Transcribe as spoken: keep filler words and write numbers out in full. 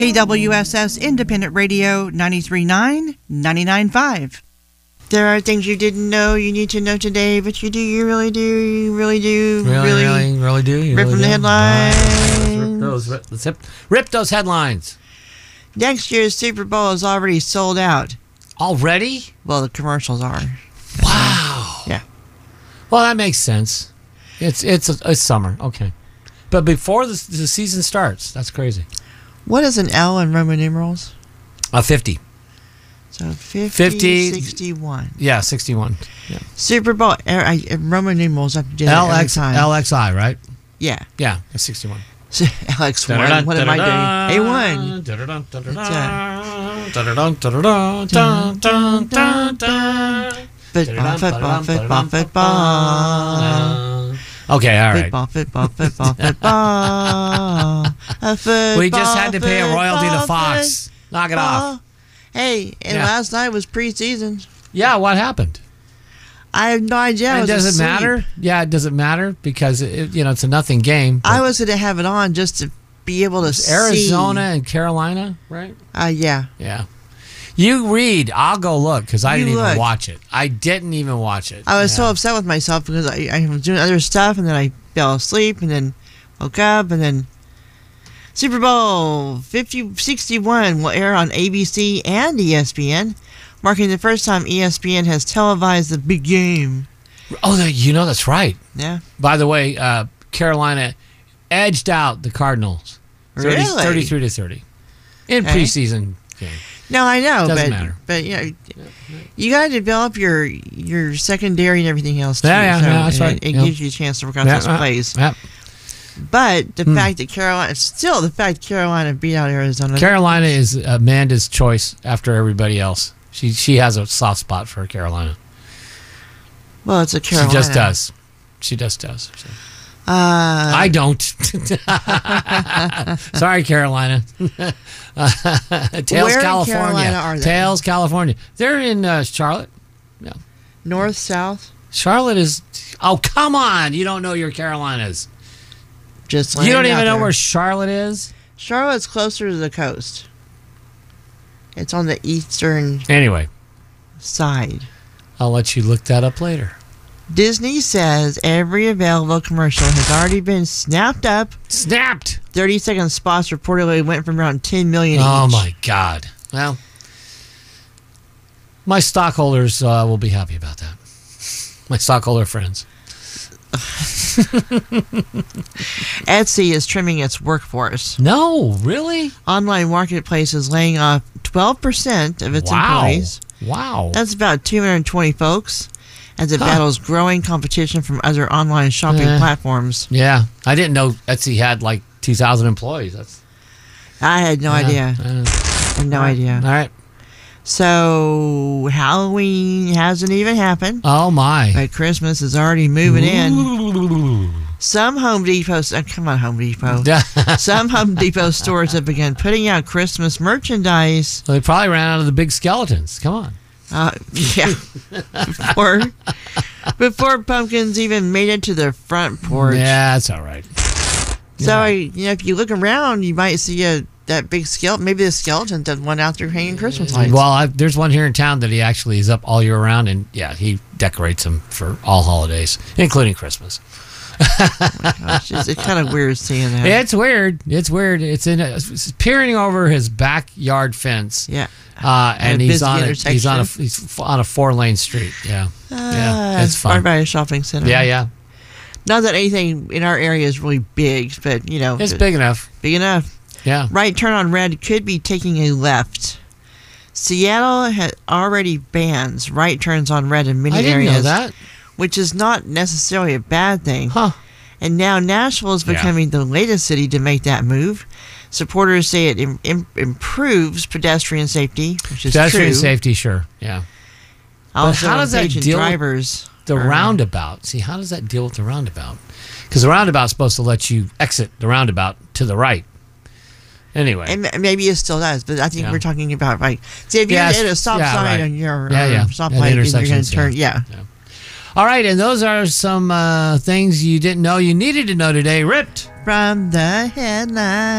A W S S Independent Radio ninety-three point nine, ninety-nine point five. There are things you didn't know you need to know today, but you do, you really do, you really do, really, really, really, really do. You rip really from do. the headlines. Right. Rip those, rip, let's rip, rip those headlines. Next year's Super Bowl is already sold out. Already? Well, the commercials are. Wow. Yeah. Well, that makes sense. It's it's it's summer, okay, but before the, the season starts, that's crazy. What is an L in Roman numerals? Uh, fifty. So fifty, fifty, sixty-one. Yeah, sixty-one. Yeah. Super Bowl, er, I, Roman numerals, I have to do that L every X time. L X I, right? Yeah. Yeah, it's sixty-one. So, L X one, what am I doing? A one. Football, football, football, football. Okay, all right. Football, football, football, football. football. We just had to pay a royalty to football, Fox. Knock it off. Hey, and Yeah. last night was preseason. Yeah, what happened? I have no idea. I And was does it asleep. matter? Yeah, it doesn't matter because it, you know it's a nothing game. I was going to have it on just to be able to see. Arizona and Carolina, right? Uh, yeah. Yeah. You read. I'll go look because I You didn't even look. watch it. I didn't even watch it. I was Yeah. so upset with myself because I, I was doing other stuff and then I fell asleep and then woke up and then Super Bowl fifty sixty-one will air on A B C and E S P N, marking the first time E S P N has televised the big game. Oh, that- you know that's right. Yeah. By the way, uh, Carolina edged out the Cardinals, thirty, Really? thirty-three to thirty, in Okay. preseason game. No, I know, Doesn't but matter. but you know, you got to develop your your secondary and everything else too. Yeah, yeah, so yeah, that's it, right. It Yeah. gives you a chance to work out Yeah, those uh, plays. yeah. But the Hmm. fact that Carolina, still the fact Carolina beat out Arizona. Carolina is Amanda's choice after everybody else. She she has a soft spot for Carolina. Well, it's a Carolina. She just does. She just does. So. Uh, I don't. Sorry, Carolina. Tails, Where in California. Carolina are they? Tails, California. They're in uh, Charlotte. Yeah. North, south, Charlotte is. Oh, come on! You don't know your Carolinas. just You don't laying even out know there. where Charlotte is. Charlotte's closer to the coast. It's on the eastern Anyway, side. I'll let you look that up later. Disney says every available commercial has already been snapped up. Snapped. thirty second spots reportedly went from around ten million Oh each. my God. Well, my stockholders uh, will be happy about that. My stockholder friends. Etsy is trimming its workforce. No, really? Online marketplace is laying off twelve percent of its Wow. employees. Wow. That's about two hundred twenty folks as it Huh. battles growing competition from other online shopping Eh. platforms. Yeah, I didn't know Etsy had like two thousand employees. That's I had no yeah, idea. uh, I had no all right, idea. All right. So Halloween hasn't even happened, Oh my. but Christmas is already moving in. Ooh. Some Home Depots, uh, come on, Home Depot. Some Home Depot stores have begun putting out Christmas merchandise. Well, they probably ran out of the big skeletons. Come on. Uh, yeah, before before pumpkins even made it to the front porch. Yeah, that's all right. So Yeah. you know, if you look around, you might see a that big skeleton. Maybe the skeleton does one out there hanging Christmas lights. Well, I, there's one here in town that he actually is up all year round, and yeah, he decorates them for all holidays, including Christmas. Gosh, it's, it's kind of weird seeing that. It's weird. It's weird. It's in a, it's peering over his backyard fence. Yeah. Uh, At and a he's busy on a, he's on a intersection. he's on a four lane street. Yeah. yeah. It's Right fun. by a shopping center. Yeah, yeah. Not that anything in our area is really big, but you know, It's big enough. Big enough. Yeah. Right turn on red could be taking a left. Seattle ha- already bans right turns on red in many I didn't areas, know that. which is not necessarily a bad thing. Huh. And now Nashville is Yeah. becoming the latest city to make that move. Supporters say it im- im- improves pedestrian safety, which is Pedestrian true. safety, sure. Yeah. Also, how does that impatient deal with drivers The are- roundabout. See, how does that deal with the roundabout? Because the roundabout's supposed to let you exit the roundabout to the right. Anyway. And m- maybe it still does, but I think Yeah. we're talking about like, see, if you're Yes, at a stop yeah, sign right. on your Yeah, uh, yeah. stop At light, and you're going to intersections, turn, yeah. yeah. All right, and those are some uh, things you didn't know you needed to know today. Ripped. From the headline.